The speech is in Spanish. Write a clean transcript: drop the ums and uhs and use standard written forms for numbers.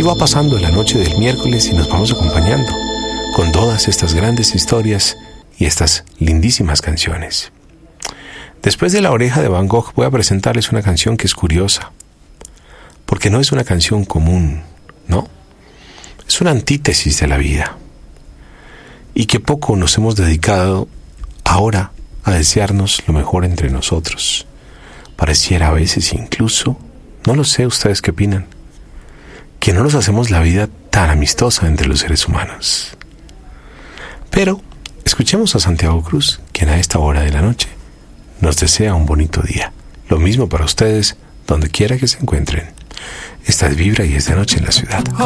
así va pasando la noche del miércoles y nos vamos acompañando con todas estas grandes historias y estas lindísimas canciones. Después de La Oreja de Van Gogh voy a presentarles una canción que es curiosa, porque no es una canción común, ¿no? Es una antítesis de la vida, y que poco nos hemos dedicado ahora a desearnos lo mejor entre nosotros. Pareciera a veces incluso, no lo sé, ¿ustedes qué opinan?, que no nos hacemos la vida tan amistosa entre los seres humanos. Pero escuchemos a Santiago Cruz, quien a esta hora de la noche nos desea un bonito día. Lo mismo para ustedes, donde quiera que se encuentren. Esta es Vibra y es de noche en la ciudad.